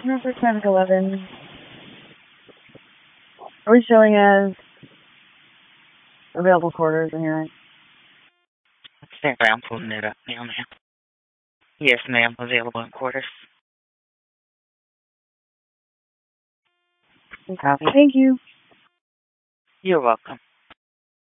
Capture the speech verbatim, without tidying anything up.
Norfolk Traffic eleven. Are we showing as available quarters in here? Stand by, I'm pulling it up now, ma'am. Yes, ma'am, available in quarters. Copy. Thank you. You're welcome.